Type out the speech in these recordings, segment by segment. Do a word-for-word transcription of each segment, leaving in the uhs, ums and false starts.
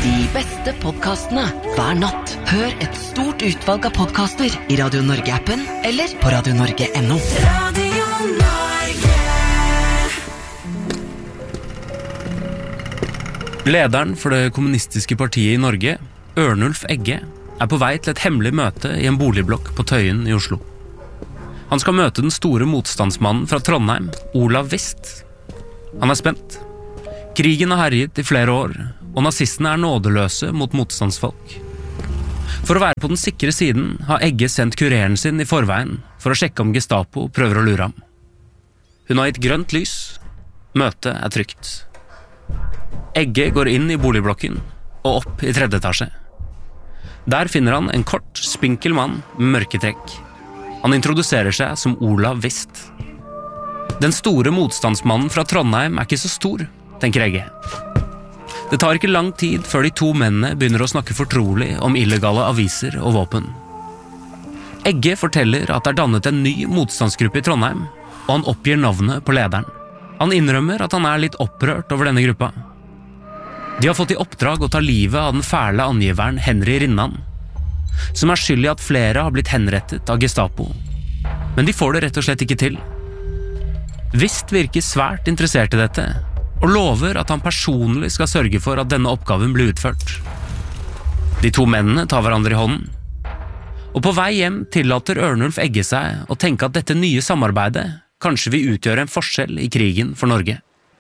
De beste podcastene hver natt. Hør et stort utvalg av podcaster i Radio Norge-appen eller på radio norge punktum no. Radio Norge. Lederen for det kommunistiske partiet i Norge, Ørnulf Egge, er på vei til et hemmelig møte i en boligblokk på Tøyen i Oslo. Han skal møte den store motstandsmannen fra Trondheim, Olav Wist. Han er spent. Krigen har herjet i flere år, og nazistene er nådeløse mot motstandsfolk. For å være på den sikre siden har Egge sendt kureren sin i forveien for å sjekke om Gestapo prøver å lure ham. Hun har gitt grønt lys. Møtet er trygt. Egge går inn i boligblokken og opp i tredje etasje. Der finner han en kort, spinkel mann med mørketrekk. Han introduserer seg som Olav Wist. Den store motstandsmannen fra Trondheim er ikke så stor, tenker Egge. Det tar ikke lang tid før de to mennene begynner å snakke fortrolig om illegale aviser og våpen. Egge forteller at det er dannet en ny motstandsgruppe i Trondheim, og han oppgir navnet på lederen. Han innrømmer at han er litt opprørt over denne gruppa. De har fått i oppdrag å ta livet av den fæle angiveren Henry Rinnan, som er skyld i at flere har blitt henrettet av Gestapo. Men de får det rett og slett ikke til. Wist virker svært interessert i dette, og lover at han personlig skal sørge for at denne oppgaven blir utført. De to mennene tar hverandre i hånden, og på vei hjem tillater Ørnulf Egge seg å tenke at dette nye samarbeidet kanskje vil utgjøre en forskjell i krigen for Norge.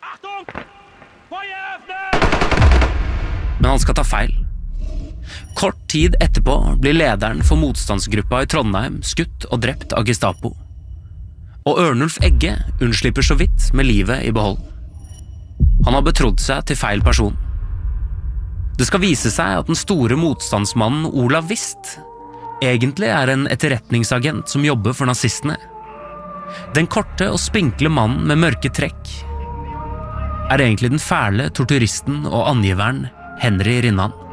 Men han skal ta feil. Kort tid etterpå blir lederen for motstandsgruppa i Trondheim skutt og drept av Gestapo. Og Ørnulf Egge unnslipper så vidt med livet i behold. Han har betrodd seg til feil person. Det skal vise seg at den store motstandsmannen Olav Wist egentlig er en etterretningsagent som jobber for nazistene. Den korte og spinkle mannen med mørke trekk er egentlig den fæle torturisten og angiveren Henry Rinnan.